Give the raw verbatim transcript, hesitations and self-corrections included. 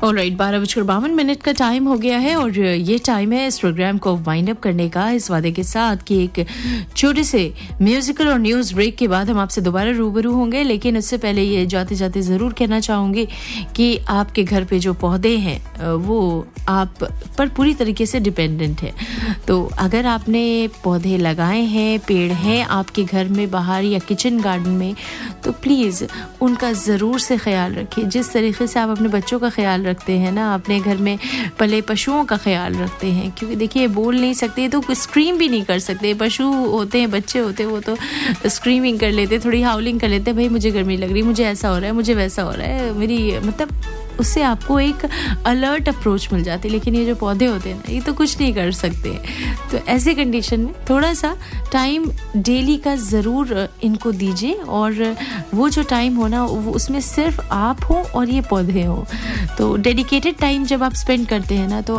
Alright, बारह बजकर बावन मिनट का टाइम हो गया है और ये टाइम है इस प्रोग्राम को वाइंड अप करने का, इस वादे के साथ कि एक छोटे से म्यूजिकल और न्यूज़ ब्रेक के बाद हम आपसे दोबारा रूबरू होंगे। लेकिन उससे पहले ये जाते जाते ज़रूर कहना चाहूँगी कि आपके घर पे जो पौधे हैं वो आप पर पूरी तरीके से डिपेंडेंट है। तो अगर आपने पौधे लगाए हैं, पेड़ हैं आपके घर में, बाहर या किचन गार्डन में, तो प्लीज़ उनका ज़रूर से ख्याल रखिए। जिस तरीके से आप अपने बच्चों का ख्याल रखते हैं ना, अपने घर में पले पशुओं का ख्याल रखते हैं, क्योंकि देखिए बोल नहीं सकते तो स्क्रीम भी नहीं कर सकते। पशु होते हैं, बच्चे होते हैं, वो तो स्क्रीमिंग कर लेते, थोड़ी हाउलिंग कर लेते हैं, भाई मुझे गर्मी लग रही, मुझे ऐसा हो रहा है, मुझे वैसा हो रहा है, मेरी मतलब उससे आपको एक अलर्ट अप्रोच मिल जाती है। लेकिन ये जो पौधे होते हैं ना, ये तो कुछ नहीं कर सकते। तो ऐसे कंडीशन में थोड़ा सा टाइम डेली का ज़रूर इनको दीजिए, और वो जो टाइम हो ना, उसमें सिर्फ आप हो और ये पौधे हो। तो डेडिकेटेड टाइम जब आप स्पेंड करते हैं ना, तो